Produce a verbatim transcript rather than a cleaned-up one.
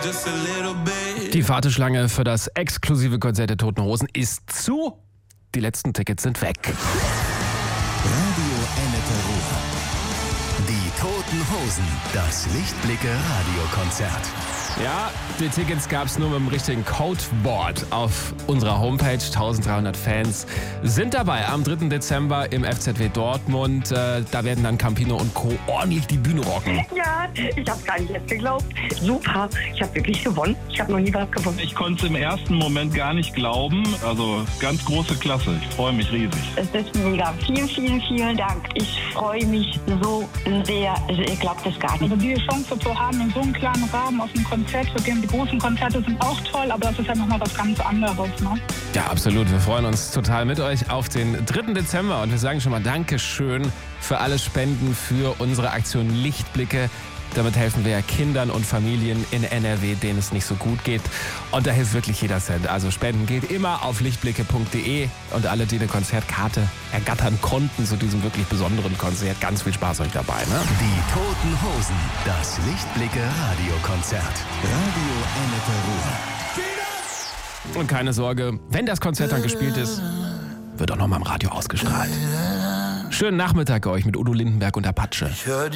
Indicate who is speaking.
Speaker 1: Die Warteschlange für das exklusive Konzert der Toten Hosen ist zu. Die letzten Tickets sind weg.
Speaker 2: Radio Ennepe Ruhr. Die Toten Hosen. Das Lichtblicke-Radiokonzert.
Speaker 1: Ja, die Tickets gab es nur mit dem richtigen Codeboard auf unserer Homepage. eintausenddreihundert Fans sind dabei am dritten Dezember im F Z W Dortmund. Äh, da werden dann Campino und Co. ordentlich die Bühne rocken.
Speaker 3: Ja, ich habe gar nicht jetzt geglaubt. Super, ich habe wirklich gewonnen. Ich habe noch nie was gewonnen.
Speaker 4: Ich konnte es im ersten Moment gar nicht glauben. Also ganz große Klasse. Ich freue mich riesig.
Speaker 3: Es ist mega. Vielen, vielen, vielen Dank. Ich freue mich so sehr. Also ihr glaubt es gar nicht.
Speaker 5: Also die Chance zu haben, in so einem kleinen Rahmen auf dem Konzert zu gehen. Die großen Konzerte sind auch toll, aber das ist ja nochmal was ganz anderes. Ne?
Speaker 1: Ja, absolut. Wir freuen uns total mit euch auf den dritten Dezember und wir sagen schon mal Dankeschön für alle Spenden für unsere Aktion Lichtblicke. Damit helfen wir ja Kindern und Familien in N R W, denen es nicht so gut geht. Und da hilft wirklich jeder Cent. Also Spenden geht immer auf lichtblicke punkt de. Und alle, die eine Konzertkarte ergattern konnten zu diesem wirklich besonderen Konzert, ganz viel Spaß euch dabei. Ne?
Speaker 2: Die Toten Hosen. Das Lichtblicke-Radiokonzert. Radio Ennepe Ruhr.
Speaker 1: Und keine Sorge, wenn das Konzert dann gespielt ist, wird auch noch mal im Radio ausgestrahlt. Schönen Nachmittag euch mit Udo Lindenberg und Apache.